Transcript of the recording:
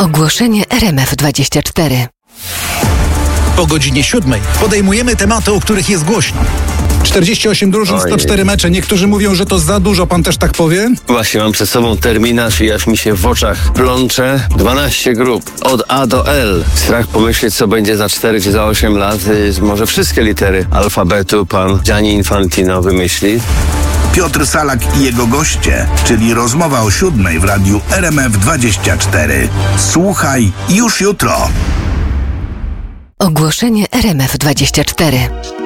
Ogłoszenie RMF24. Po godzinie 7 podejmujemy tematy, o których jest głośno. 48 drużyn, 104 mecze. Niektórzy mówią, że to za dużo. Pan też tak powie? Właśnie mam przed sobą terminarz i aż mi się w oczach plącze. 12 grup, od A do L. Strach pomyśleć, co będzie za 4 czy za 8 lat. Może wszystkie litery alfabetu pan Gianni Infantino wymyśli. Piotr Salak i jego goście, czyli rozmowa o 7 w radiu RMF24. Słuchaj już jutro. Ogłoszenie RMF24.